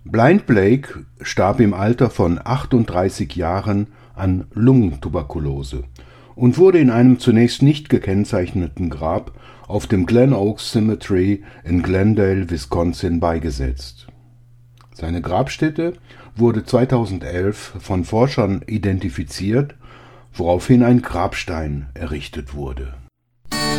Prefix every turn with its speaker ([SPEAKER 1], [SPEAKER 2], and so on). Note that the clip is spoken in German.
[SPEAKER 1] Blind Blake starb im Alter von 38 Jahren an Lungentuberkulose und wurde in einem zunächst nicht gekennzeichneten Grab auf dem Glen Oaks Cemetery in Glendale, Wisconsin, beigesetzt. Seine Grabstätte wurde 2011 von Forschern identifiziert, woraufhin ein Grabstein errichtet wurde